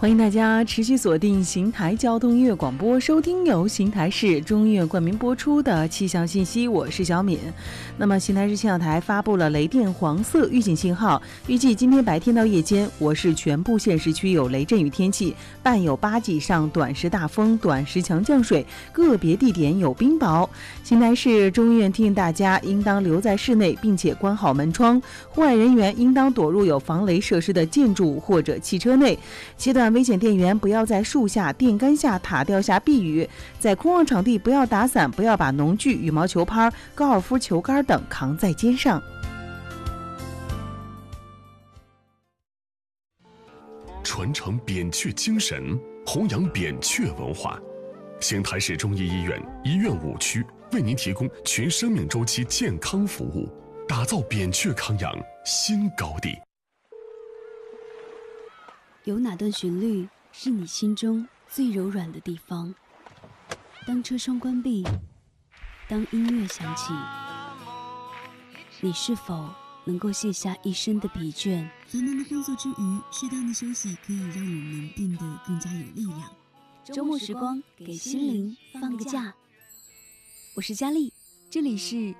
欢迎大家持续锁定邢台交通音乐广播，收听由邢台市中音乐冠名播出的气象信息。我是小敏。那么邢台市气象台发布了雷电黄色预警信号，预计今天白天到夜间，我市全部县市区有雷阵雨天气，伴有8级以上短时大风、短时强降水，个别地点有冰雹。邢台市中医院提醒大家，应当留在室内，并且关好门窗。户外人员应当躲入有防雷设施的建筑或者汽车内。切断危险电源，不要在树下、电杆下、塔吊下避雨。在空旷场地不要打伞，不要把农具、羽毛球拍、高尔夫球杆等扛在肩上。 传承扁鹊精神，弘扬扁鹊文化。邢台市中医医院医院5区为您提供全生命周期健康服务，打造扁鹊康养新高地。 有哪段旋律是你心中最柔软的地方？当车窗关闭，当音乐响起，你是否能够卸下一身的疲倦？ 繁忙的工作之余，适当的休息可以让我们变得更加有力量。 周末时光，给心灵放个假。我是佳丽，这里是